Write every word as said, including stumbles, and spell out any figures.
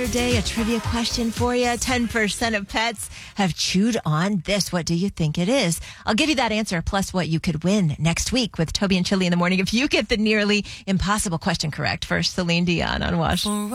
another day, a trivia question for you. ten percent of pets have chewed on this. What do you think it is? I'll give you that answer, plus what you could win next week with Toby and Chili in the morning if you get the nearly impossible question correct. First, Celine Dion on Wash.